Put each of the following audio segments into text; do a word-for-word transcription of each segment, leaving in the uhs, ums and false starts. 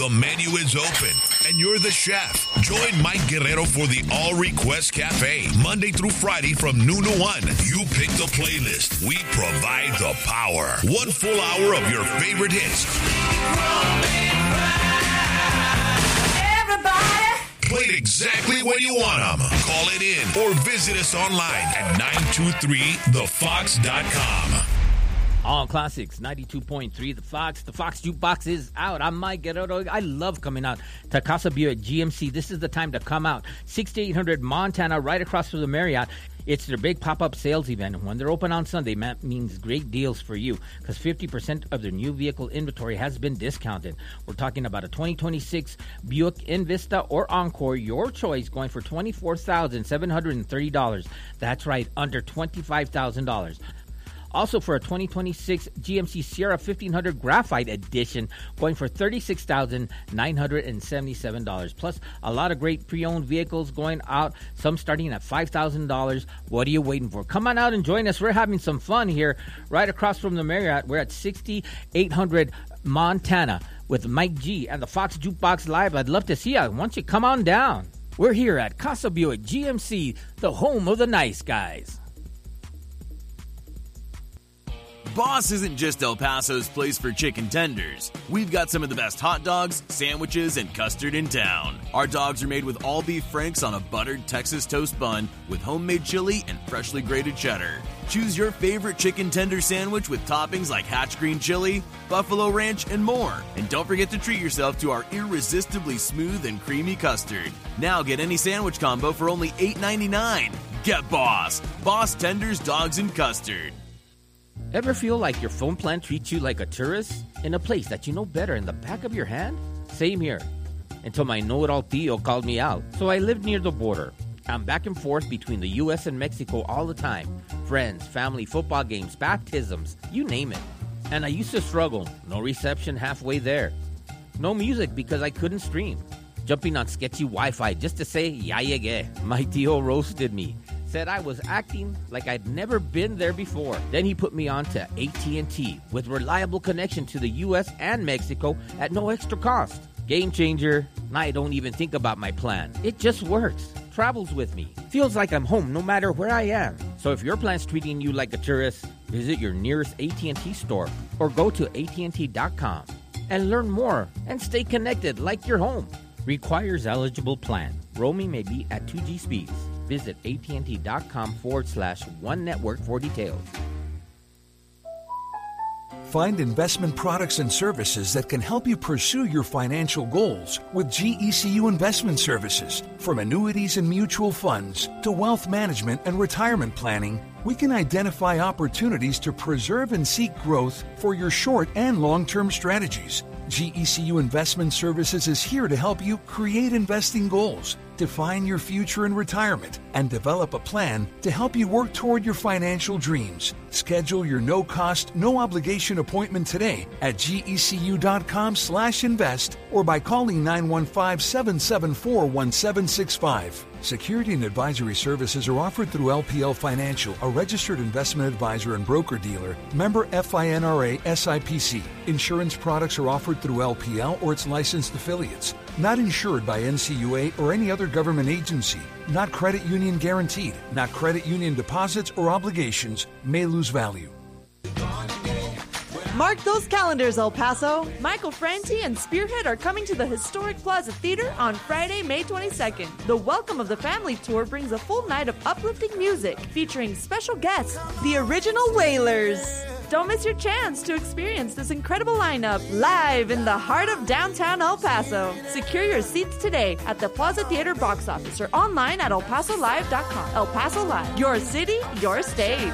The menu is open, and you're the chef. Join Mike Guerrero for the All Request Cafe, Monday through Friday from noon to one. You pick the playlist. We provide the power. One full hour of your favorite hits. Everybody. Played exactly when you want them. Call it in or visit us online at nine two three the fox dot com. All Classics, ninety-two point three, The Fox. The Fox Jukebox is out. I'm Mike Guerrero. I love coming out to Casa Buick G M C. This is the time to come out. sixty-eight hundred Montana, right across from the Marriott. It's their big pop-up sales event. And when they're open on Sunday, that means great deals for you because fifty percent of their new vehicle inventory has been discounted. We're talking about a twenty twenty-six Buick Envista or Encore, your choice, going for twenty-four thousand seven hundred thirty dollars. That's right, under twenty-five thousand dollars. Also for a twenty twenty-six G M C Sierra fifteen hundred Graphite Edition going for thirty-six thousand nine hundred seventy-seven dollars. Plus a lot of great pre-owned vehicles going out, some starting at five thousand dollars. What are you waiting for? Come on out and join us. We're having some fun here right across from the Marriott. We're at sixty-eight hundred Montana with Mike G and the Fox Jukebox Live. I'd love to see you. Why don't you come on down? We're here at Casa Buick G M C, the home of the nice guys. Boss isn't just El Paso's place for chicken tenders. We've got some of the best hot dogs, sandwiches, and custard in town. Our dogs are made with all beef franks on a buttered Texas toast bun with homemade chili and freshly grated cheddar. Choose your favorite chicken tender sandwich with toppings like Hatch green chili, buffalo ranch, and more. And don't forget to treat yourself to our irresistibly smooth and creamy custard. Now get any sandwich combo for only eight ninety-nine. Get Boss. Boss Tenders, Dogs, and Custard. Ever feel like your phone plan treats you like a tourist in a place that you know better in the back of your hand? Same here. Until my know-it-all Tio called me out. So I lived near the border. I'm back and forth between the U S and Mexico all the time. Friends, family, football games, baptisms, you name it. And I used to struggle. No reception halfway there. No music because I couldn't stream. Jumping on sketchy Wi-Fi just to say, ya llegué. My Tio roasted me. Said I was acting like I'd never been there before. Then he put me on to A T and T with reliable connection to the U S and Mexico at no extra cost. Game changer. I don't even think about my plan. It just works. Travels with me. Feels like I'm home no matter where I am. So if your plan's treating you like a tourist, visit your nearest A T and T store or go to A T and T dot com and learn more and stay connected like you're home. Requires eligible plan. Roaming may be at two G speeds. Visit A T and T dot com forward slash one network for details. Find investment products and services that can help you pursue your financial goals with G E C U Investment Services. From annuities and mutual funds to wealth management and retirement planning, we can identify opportunities to preserve and seek growth for your short and long-term strategies. G E C U Investment Services is here to help you create investing goals, define your future in retirement, and develop a plan to help you work toward your financial dreams. Schedule your no-cost, no-obligation appointment today at G E C U dot com slash invest or by calling nine one five, seven seven four, one seven six five. Security and advisory services are offered through L P L Financial, a registered investment advisor and broker-dealer, member FINRA S I P C. Insurance products are offered through L P L or its licensed affiliates. Not insured by N C U A or any other government agency. Not credit union guaranteed. Not credit union deposits or obligations. May lose value. Mark those calendars, El Paso. Michael Franti and Spearhead are coming to the historic Plaza Theater on Friday, May twenty-second. The Welcome of the Family Tour brings a full night of uplifting music featuring special guests, the original Wailers. Don't miss your chance to experience this incredible lineup live in the heart of downtown El Paso. Secure your seats today at the Plaza Theater box office or online at el paso live dot com. El Paso Live, your city, your stage.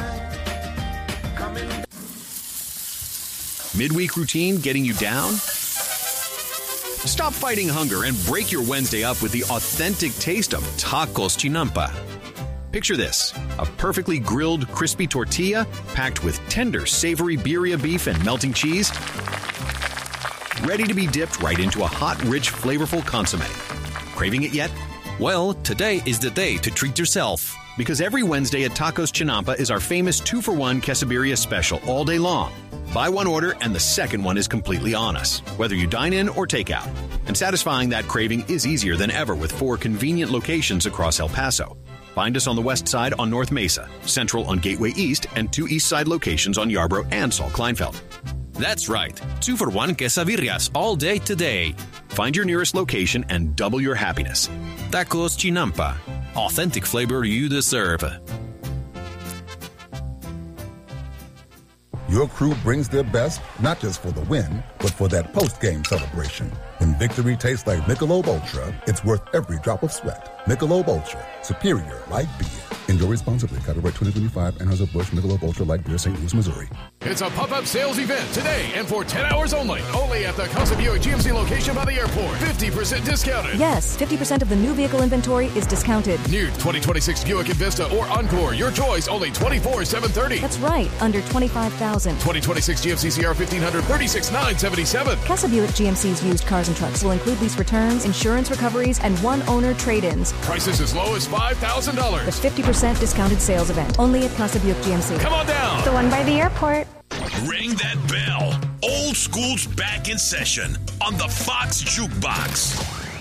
Midweek routine getting you down? Stop fighting hunger and break your Wednesday up with the authentic taste of Tacos Chinampa. Picture this, a perfectly grilled, crispy tortilla packed with tender, savory birria beef and melting cheese, ready to be dipped right into a hot, rich, flavorful consomme. Craving it yet? Well, today is the day to treat yourself. Because every Wednesday at Tacos Chinampa is our famous two for one quesadilla special all day long. Buy one order and the second one is completely on us, whether you dine in or take out. And satisfying that craving is easier than ever with four convenient locations across El Paso. Find us on the west side on North Mesa, central on Gateway East, and two east side locations on Yarborough and Saul Kleinfeld. That's right. Two for one quesadillas all day today. Find your nearest location and double your happiness. Tacos Chinampa. Authentic flavor you deserve. Your crew brings their best, not just for the win, but for that post-game celebration. When victory tastes like Michelob Ultra, it's worth every drop of sweat. Michelob Ultra, superior light beer. Enjoy responsibly. Copyright twenty twenty-five, Anheuser-Busch Michelob Ultra Light Beer, Saint Louis, Missouri. It's a pop-up sales event today and for ten hours only. Only at the Casa Buick G M C location by the airport. fifty percent discounted. Yes, fifty percent of the new vehicle inventory is discounted. New twenty twenty-six Buick Envista or Encore. Your choice, only twenty-four thousand seven hundred thirty dollars. That's right, under twenty-five thousand dollars. twenty twenty-six G M C C R fifteen hundred, thirty-six thousand nine hundred seventy-seven dollars. Casa Buick G M C's used cars and trucks will include lease returns, insurance recoveries, and one-owner trade-ins. Prices as low as five thousand dollars. The fifty percent discounted sales event. Only at Casa Buick G M C. Come on down. The one by the airport. Ring that bell. Old School's back in session on the Fox Jukebox.